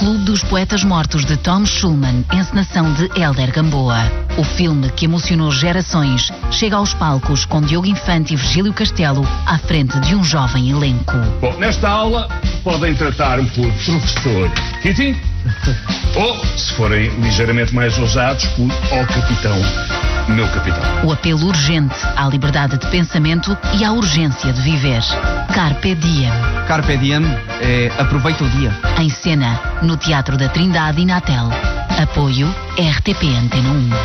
Clube dos Poetas Mortos de Tom Schulman, encenação de Hélder Gamboa. O filme que emocionou gerações chega aos palcos com Diogo Infante e Virgílio Castelo à frente de um jovem elenco. Bom, nesta aula podem tratar-me por professor Kitty ou, se forem ligeiramente mais ousados, por capitão, meu capitão. O apelo urgente à liberdade de pensamento e à urgência de viver. Carpe Diem. Carpe Diem é aproveita o dia. Em cena, no Teatro da Trindade e Natel. Apoio RTP Antena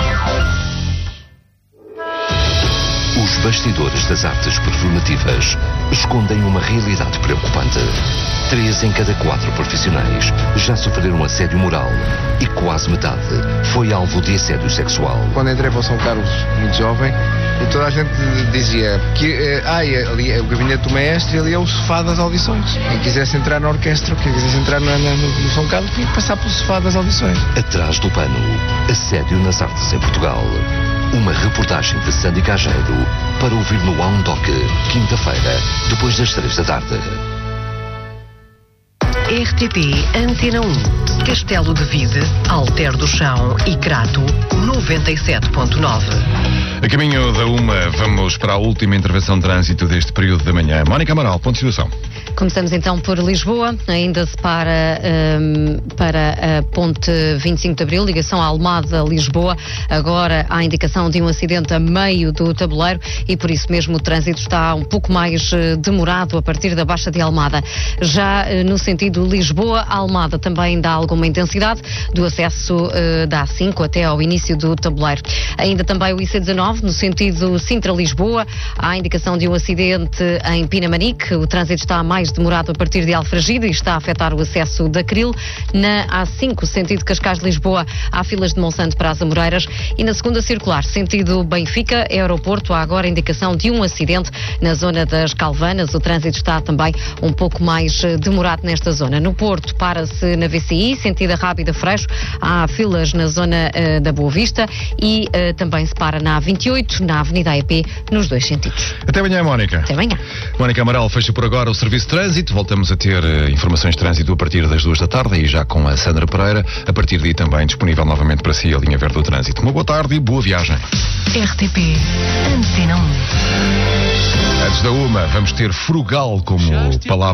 1. Os bastidores das artes performativas escondem uma realidade preocupante. 3 em cada 4 profissionais já sofreram assédio moral e quase metade foi alvo de assédio sexual. Quando entrei para o São Carlos, muito jovem, e toda a gente dizia que ali é o gabinete do maestro e ali é o sofá das audições. Quem quisesse entrar na orquestra, quem quisesse entrar no São Carlos, tinha que passar pelo sofá das audições. Atrás do pano, assédio nas artes em Portugal. Uma reportagem de Sandy Cageiro para ouvir no On Doc, quinta-feira, depois das 3 da tarde. RTP Antena 1. Castelo de Vide, Alter do Chão e Crato, 97.9. A caminho da 1, vamos para a última intervenção de trânsito deste período da manhã. Mónica Amaral, ponto de situação. Começamos então por Lisboa, ainda se para a ponte 25 de Abril, ligação à Almada-Lisboa. Agora há indicação de um acidente a meio do tabuleiro e por isso mesmo o trânsito está um pouco mais demorado a partir da Baixa de Almada. Já no sentido Lisboa-Almada também dá alguma intensidade do acesso da A5 até ao início do tabuleiro. Ainda também o IC19 no sentido Sintra-Lisboa. Há indicação de um acidente em Pinamanique. O trânsito está mais demorado a partir de Alfragide e está a afetar o acesso da Cril. Na A5, sentido Cascais-Lisboa, há filas de Monsanto para as Amoreiras. E na segunda circular, sentido Benfica, aeroporto, há agora indicação de um acidente na zona das Calvanas. O trânsito está também um pouco mais demorado nesta zona. No Porto, para-se na VCI, sentido Rábida Freixo, há filas na zona da Boa Vista e também se para na A28, na Avenida AEP, nos 2 sentidos. Até amanhã, Mónica. Até amanhã. Mónica Amaral fecha por agora o serviço de trânsito. Voltamos a ter informações de trânsito a partir das 2 da tarde e já com a Sandra Pereira. A partir daí também disponível novamente para si a linha verde do trânsito. Uma boa tarde e boa viagem. RTP Antena 1. Antes da 1, vamos ter frugal como palavra.